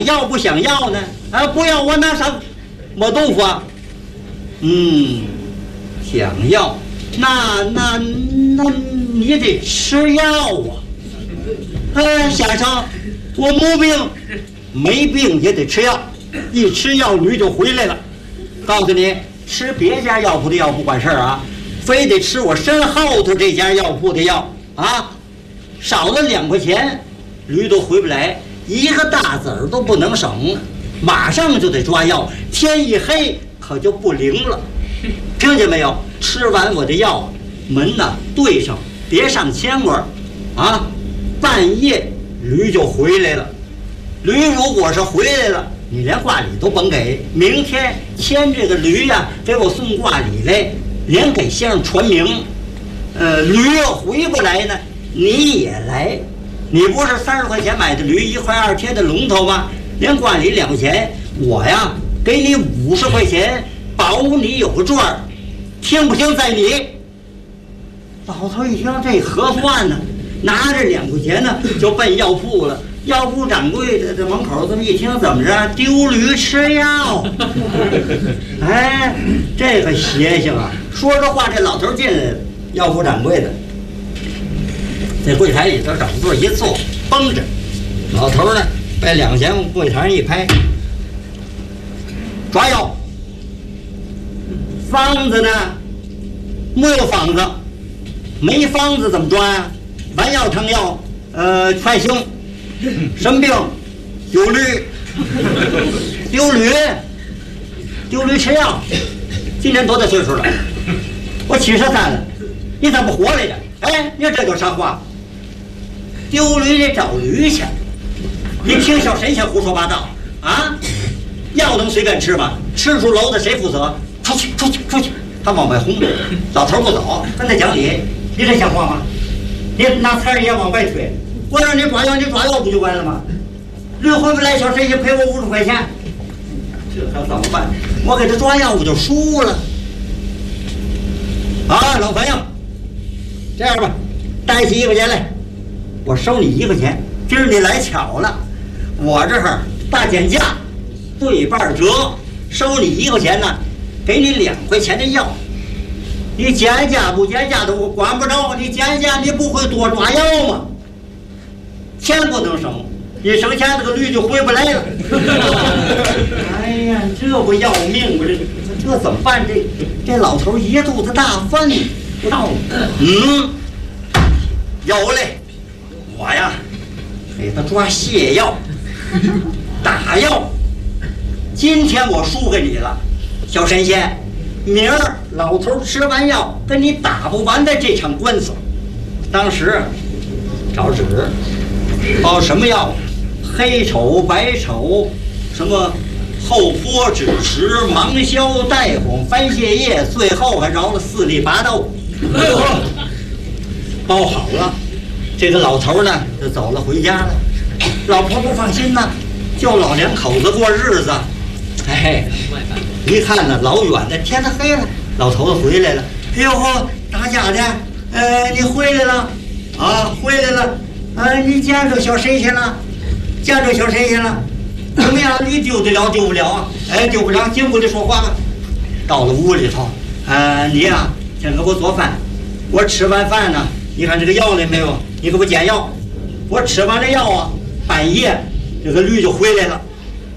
要不想要呢？啊，不要我拿啥磨豆腐啊？想要，那你得吃药啊！哎，先生，我没病，没病也得吃药，一吃药驴就回来了。告诉你，吃别家药铺的药不管事儿啊，非得吃我身后头这家药铺的药啊，少了2块钱，驴都回不来。一个大子儿都不能省，马上就得抓药，天一黑可就不灵了，听见没有？吃完我的药，门呐对上，别上牵管啊！半夜驴就回来了，驴如果是回来了，你连挂礼都甭给，明天牵这个驴呀，给我送挂礼来，连给先生传名。驴要回不来呢，你也来。你不是30块钱买的驴，1块2贴的龙头吗？连挂礼2块钱，我呀给你50块钱，保你有个赚儿，听不听在你。老头一听这合算呢，拿着2块钱呢就奔药铺了。药铺掌柜的这门口这么一听，怎么着？丢驴吃药？哎，这个邪性啊！说着话，这老头进来了，药铺掌柜的。在柜台里头找个座一坐，绷着。老头呢，把2块钱往柜台上一拍，抓药。方子呢？没有方子，没方子怎么抓呀？丸药、汤药，快行。什么病？丢驴。丢驴？丢驴吃药？今年多大岁数了？我73了，你怎么活来着？哎，你这叫啥话？丢驴得找驴去，你听小神仙胡说八道啊！药能随便吃吗？吃出篓子谁负责？出去！他往外轰，老头不走，跟他讲理，你这像话吗？你拿菜也往外推，我让你抓药，你抓药不就完了吗？驴回不来，小神仙赔我50块钱，这可怎么办？我给他抓药我就输了。啊，老朋友，这样吧，带起1块钱来。我收你1块钱，今儿你来巧了，我这儿大减价，对半折，收你1块钱呢，给你2块钱的药。你减价不减价的我管不着，你减价你不会多抓药吗？钱不能省，一省钱这个驴就回不来了。哎呀，这不要命吗？这怎么办？这老头一肚子大粪，有嘞。我呀，给他抓泻药、打药。今天我输给你了，小神仙。明儿老头吃完药，跟你打不完的这场官司。当时找纸，什么药？黑丑、白丑，什么后坡、枳实、芒硝、带红、番泻叶，最后还饶了4粒拔豆，包好了。这个老头呢就走了，回家了。老婆不放心呢，就老2口子过日子。哎，一看呢，老远的，天都黑了，老头子回来了。哎呦呵，大家的，你回来了啊，回来了。你见着小神仙了，见着小神仙了。怎么样？你丢得了丢不了啊？哎，丢不了，进屋里说话吧。到了屋里头，你呀，先给我做饭。我吃完饭呢，你看这个药来没有？你给我煎药。我吃完了药啊，半夜这个驴就回来了。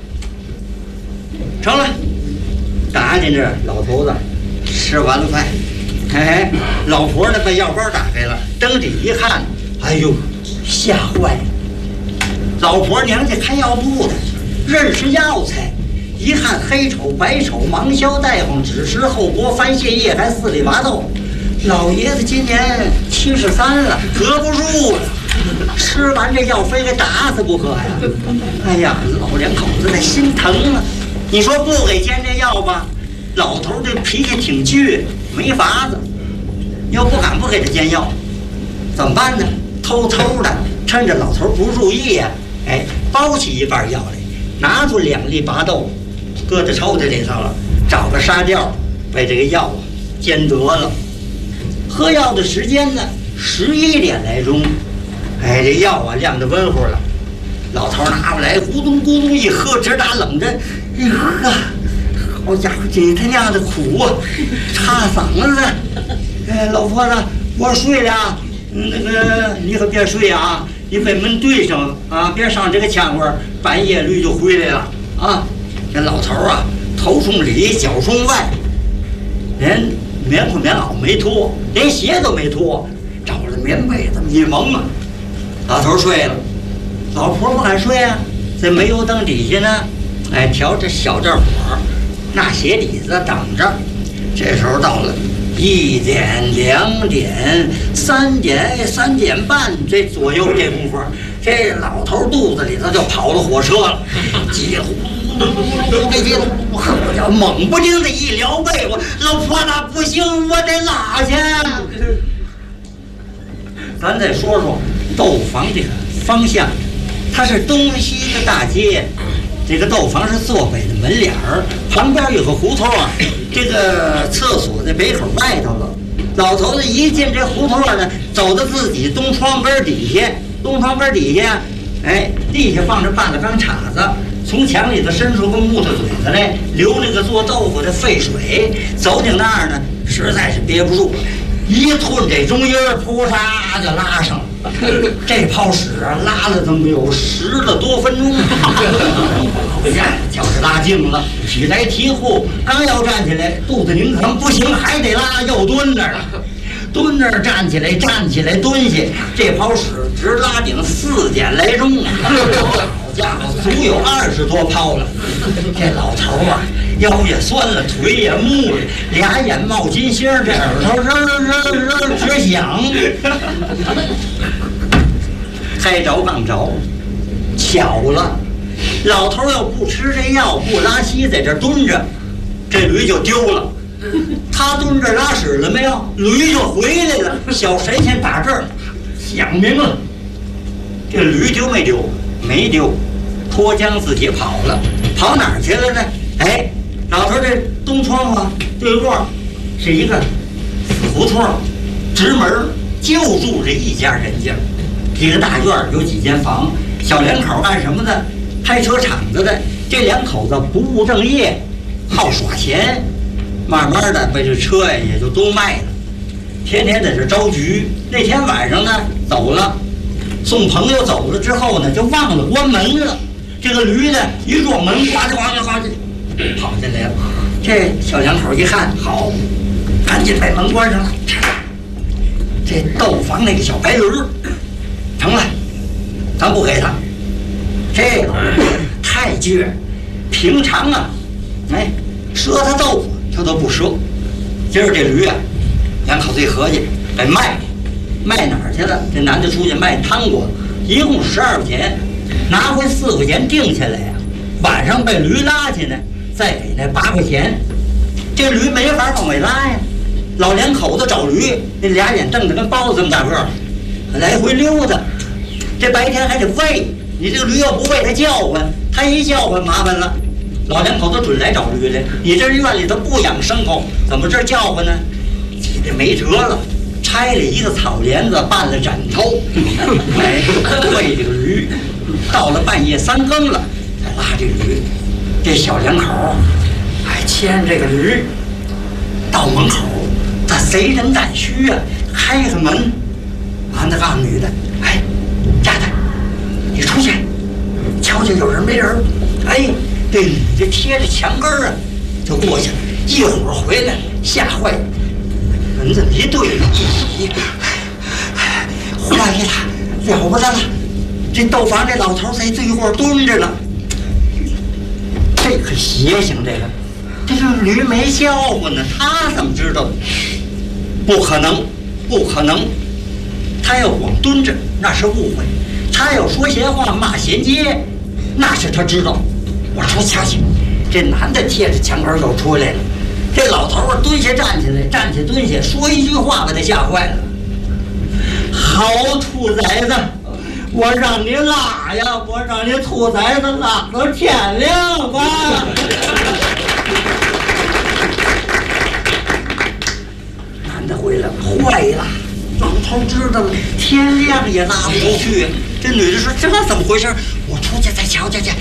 成了，打进这老头子吃完了饭，老婆呢把药包打开了，睁着一看，哎呦，吓坏了。老婆娘家开药铺的，认识药材，一看黑丑、白丑、芒硝、带红、枳实、后坡、番泻叶，还4粒拔豆。老爷子今年73了，隔不住了，吃完这药非给打死不可呀！哎呀，老2口子那心疼啊！你说不给煎这药吧，老头这脾气挺倔，没法子，又不敢不给他煎药，怎么办呢？偷偷的趁着老头不注意呀，包起一半药来，拿出2粒拔豆，搁在抽屉里头了，找个沙吊把这个药煎得了。喝药的时间呢，11点来钟，这药啊晾着温乎了。 老头拿过来，咕咚咕咚一喝，直打冷震。哎呵，好家伙，这他娘的苦啊，插嗓子！老婆子，我睡了。那个你可别睡啊，你把门对上啊，别上这个腔味儿，半夜驴就回来了啊。这老头啊，头冲里，脚冲外，连棉裤棉袄没脱，连鞋都没脱，找着棉被这么一蒙啊，老头睡了。老婆不敢睡啊，在煤油灯底下呢，哎，调着小这火，那鞋底子等着。这时候到了1点、2点、3点、3点半这左右这功夫，这老头肚子里头就跑了火车了，急呼噜噜这些，好家伙，猛不丁的一撩被窝，老婆子不行，我得拉去。咱再说说豆房这个方向，它是东西的大街，这个豆房是坐北的门脸儿，旁边有个胡同啊，这个厕所在北口外头了。老头子一进这胡同呢，走到自己东窗根底下，东窗根底下，哎，地下放着半个钢叉子，从墙里头伸出个木头嘴子来，流那个做豆腐的沸水。走进那儿呢，实在是憋不住了，一吞这中音儿，扑嚓就拉上了。这泡屎啊，拉了这么有10多分钟，回家觉是拉净了，起来提裤，刚要站起来，肚子拧疼，不行，还得拉，又蹲那儿了。蹲那儿站起来，站起来蹲下，这泡屎直拉顶4点来钟啊！好家伙，足有20多泡了。这老头啊，腰也酸了，腿也木了，俩眼冒金星，这耳朵扔直响。该着刚着，巧了，老头要不吃这药，不拉稀，在这蹲着，这驴就丢了。他蹲这拉屎了没有？驴就回来了。小神仙打这儿想明了，这驴丢没丢？没丢，脱缰自己跑了。跑哪儿去了呢？哎，老头这东窗啊，对过是一个死胡同，直门就住这一家人家。一个大院有几间房，小两口干什么的？开车厂子的。这两口子不务正业，好耍钱。慢慢的把这车呀也就都卖了，天天在这招局。那天晚上呢走了，送朋友走了之后呢，就忘了关门了。这个驴呢一撞门，呱唧呱唧呱唧跑进来了。这小两口一看，好，赶紧把门关上了。这豆房那个小白驴成了，咱不给他。这老人太倔，平常啊，哎，赊他豆腐他都不赊。今儿这驴啊，两口子一合计，得卖哪儿去了？这男的出去卖汤锅，一共12块钱，拿回4块钱定下来呀。晚上被驴拉去呢，再给那8块钱。这驴没法往外拉呀。老两口子找驴，那俩眼瞪得跟包子这么大个儿，来回溜达。这白天还得喂，你这个驴要不喂它叫唤，它一叫唤麻烦了。老两口子准来找驴来，你这院里头不养牲口，怎么这叫唤呢？急得没辙了，拆了一个草帘子拌了枕头，哎，喂这个驴。到了半夜3更了，才拉这驴。这小两口还牵这个驴到门口，他贼人胆虚啊，开个门，男的告诉女的，哎，丫头，你出去瞧瞧有人没人。哎，这女的贴着墙根啊就过去了，一会儿回来吓坏了，门这么一对，坏了，了不得了！这豆房这老头在最后蹲着呢，这可邪性，这个驴没叫唤呢，他怎么知道的？不可能，不可能！他要光蹲着那是误会，他要说闲话骂衔接，那是他知道。我说下去，这男的贴着墙根又出来了，这老头啊蹲下站起来，站起蹲下，说一句话把他吓坏了。好兔崽子，我让你拉呀，我让你兔崽子拉到天亮吧。男的回来坏了，老头知道了，天亮也拉不出去。这女的说：“这怎么回事？我出出去再瞧瞧去。